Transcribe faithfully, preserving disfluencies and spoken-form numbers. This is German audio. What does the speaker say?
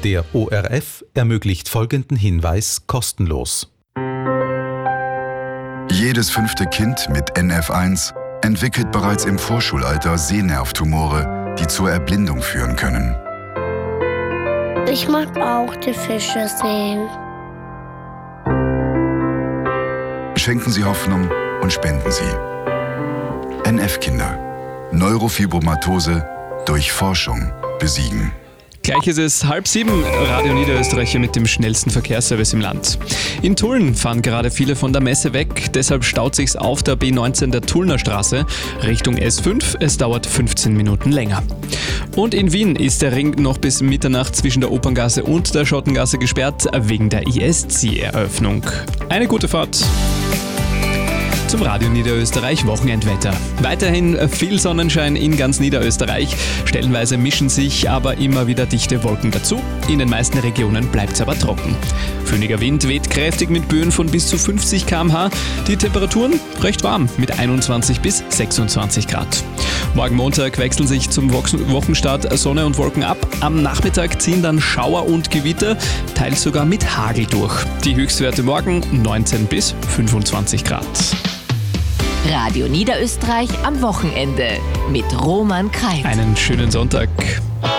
Der O R F ermöglicht folgenden Hinweis kostenlos. Jedes fünfte Kind mit N F eins entwickelt bereits im Vorschulalter Sehnervtumore, die zur Erblindung führen können. Ich mag auch die Fische sehen. Schenken Sie Hoffnung und spenden Sie. N F-Kinder. Neurofibromatose durch Forschung besiegen. Gleich ist es halb sieben, Radio Niederösterreich mit dem schnellsten Verkehrsservice im Land. In Tulln fahren gerade viele von der Messe weg, deshalb staut sich's auf der B neunzehn der Tullner Straße Richtung S fünf. Es dauert fünfzehn Minuten länger. Und in Wien ist der Ring noch bis Mitternacht zwischen der Operngasse und der Schottengasse gesperrt, wegen der I S C-Eröffnung. Eine gute Fahrt zum Radio Niederösterreich Wochenendwetter. Weiterhin viel Sonnenschein in ganz Niederösterreich. Stellenweise mischen sich aber immer wieder dichte Wolken dazu. In den meisten Regionen bleibt es aber trocken. Föhniger Wind weht kräftig mit Böen von bis zu fünfzig Kilometer pro Stunde. Die Temperaturen recht warm mit einundzwanzig bis sechsundzwanzig Grad. Morgen Montag wechseln sich zum Wochenstart Sonne und Wolken ab. Am Nachmittag ziehen dann Schauer und Gewitter, teils sogar mit Hagel durch. Die Höchstwerte morgen neunzehn bis fünfundzwanzig Grad. Radio Niederösterreich am Wochenende mit Roman Kreiz. Einen schönen Sonntag.